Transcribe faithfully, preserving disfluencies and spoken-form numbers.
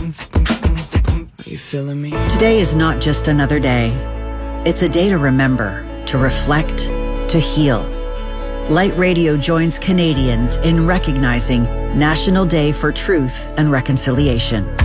Are you feeling me? Today is not just another day. It's a day to remember, to reflect, to heal. Light Radio joins Canadians in recognizing National Day for Truth and Reconciliation.